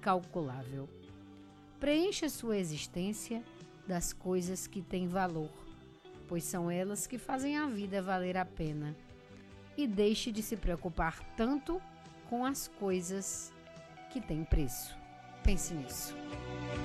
incalculável. Preencha sua existência das coisas que têm valor, pois são elas que fazem a vida valer a pena. E deixe de se preocupar tanto com as coisas que têm preço. Pense nisso.